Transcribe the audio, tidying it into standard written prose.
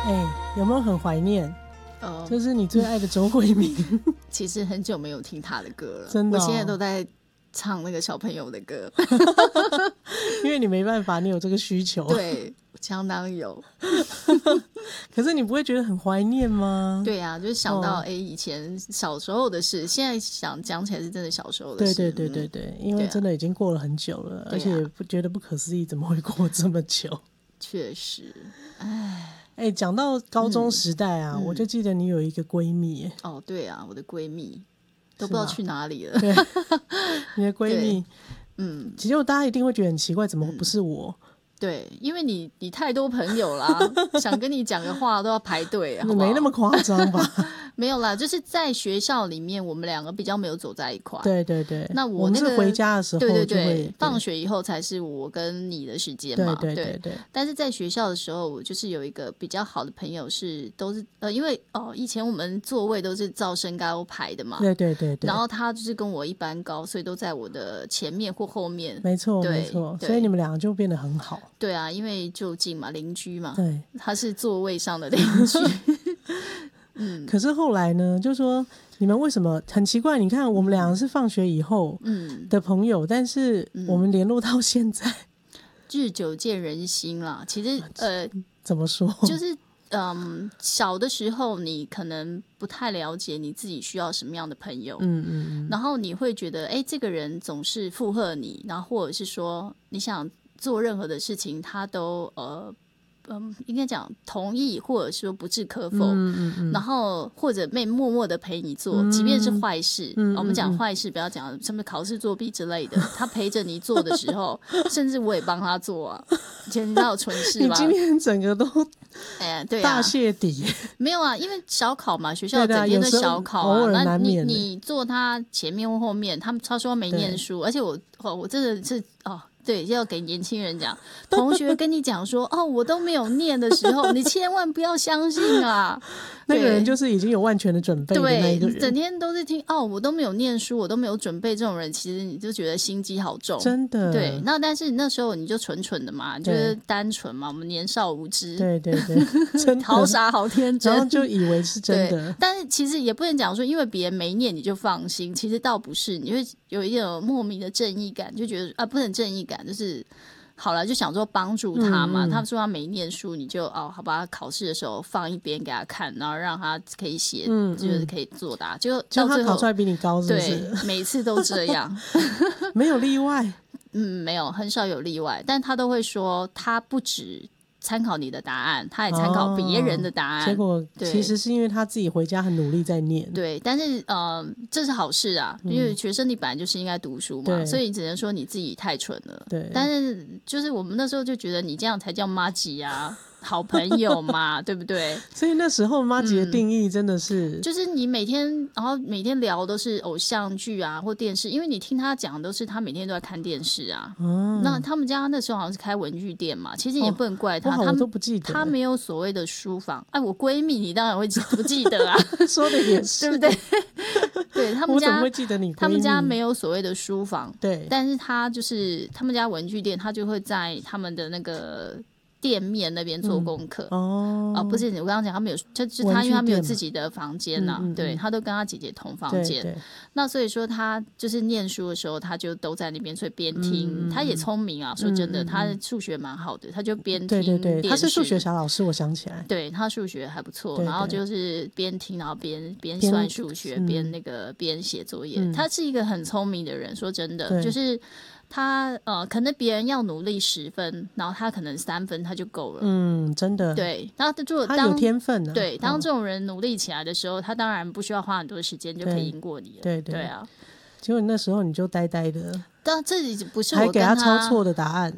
有没有很怀念？就是你最爱的周慧敏。 其实很久没有听他的歌了， 真的我现在都在唱那个小朋友的歌。 因为你没办法，你有这个需求。 对，相当有。 可是你不会觉得很怀念吗？ 对啊，就是想到以前小时候的事，现在想讲起来是真的小时候的事。 对对对对对，因为真的已经过了很久了，而且也不觉得不可思议，怎么会过这么久？ 确实， 讲到高中时代啊，我就记得你有一个闺蜜。 哦，对啊，我的闺蜜都不知道去哪里了。 对，你的闺蜜，其实大家一定会觉得很奇怪，怎么不是我？ 对，因为你太多朋友啦，想跟你讲个话都要排队，好不好？ 没那么夸张吧？ 没有啦，就是在学校里面，我们两个比较没有走在一块。 对对对， 那我们是回家的时候就会， 对，放学以后才是我跟你的时间嘛。 对对对对。 但是在学校的时候，我就是有一个比较好的朋友都是因为以前我们座位都是照身高排的嘛。 对对对对。 然后他就是跟我一般高，所以都在我的前面或后面。 没错没错，所以你们两个就变得很好。 对啊，因为就近嘛，邻居嘛。 对， 他是座位上的邻居。 可是后来呢，就说你们为什么很奇怪？你看我们两个是放学以后的朋友，但是我们联络到现在， 日久见人心啦。其实怎么说？ 就是小的时候你可能不太了解你自己需要什么样的朋友，然后你会觉得这个人总是附和你，然后或者是说你想做任何的事情，他都应该讲同意，或者说不置可否，然后或者默默的陪你做，即便是坏事，我们讲坏事，不要讲什么考试作弊之类的，他陪着你做的时候，甚至我也帮他做啊。以前你知道有蠢事吗？ 你今天整个都对啊， 大泄底。 没有啊，因因为小考嘛，学校整天都小考啊，那你坐他前面或后面，他说没念书，而且我真的是对，要给年轻人讲，同学跟你讲说我都没有念的时候，你千万不要相信啊。 那个人就是已经有万全的准备的那一个人， 对，整天都是听我都没有念书，我都没有准备，这种人其实你就觉得心机好重， 真的。 对，那但是那时候你就蠢蠢的嘛，就是单纯嘛，我们年少无知， 对对对，真的好傻好天真， 然后就以为是真的。 但是其实也不能讲说因为别人没念你就放心，其实倒不是，你会有一种莫名的正义感，就觉得不能正义感，就是好了，就想说帮助他嘛。他说他没念书，你就好吧，考试的时候放一边给他看，然后让他可以写，就是可以作答。就到最后他考出来比你高，是不是？ 对，每次都这样， 没有例外。 没有，很少有例外，但他都会说他不止参考你的答案，他也参考别人的答案， 结果其实是因为他自己回家很努力在念。 对，但是这是好事啊，因为学生你本来就是应该读书嘛，所以你只能说你自己太蠢了。 对， 但是就是我们那时候就觉得你这样才叫麻吉啊，好朋友嘛，对不对？ 所以那时候麻吉的定义真的是， 就是你每天聊都是偶像剧啊或电视，因为你听他讲都是他每天都在看电视啊。那他们家那时候好像是开文具店嘛，其实也不能怪他， 我都不记得， 他没有所谓的书房。我闺蜜你当然会不记得啊， 说的也是， 对不对？对，他们家我怎么会记得你闺蜜？ 他们家没有所谓的书房， 对， 但是他就是他们家文具店，他就会在他们的那个店面那边做功课。不是，我刚刚讲他们有，就是他因为他们有自己的房间呐，对，他都跟他姐姐同房间。 对， 那所以说他就是念书的时候，他就都在那边，所以边听，他也聪明啊。说真的，他数学蛮好的，他就边听。 对，他是数学小老师，我想起来。 对，他数学还不错，然后就是边听，然后边算数学，边写作业。他是一个很聪明的人，说真的，就是他可能别人要努力10分，然后他可能3分他就够了。 真的。 对，然后他有天分啊。 对，当这种人努力起来的时候，他当然不需要花很多时间就可以赢过你了。对啊。 结果那时候你就呆呆的， 但这不是还给他抄错的答案。